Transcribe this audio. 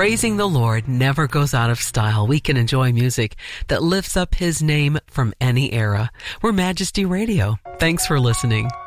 praising the Lord never goes out of style. We can enjoy music that lifts up His name from any era. We're Majesty Radio. Thanks for listening.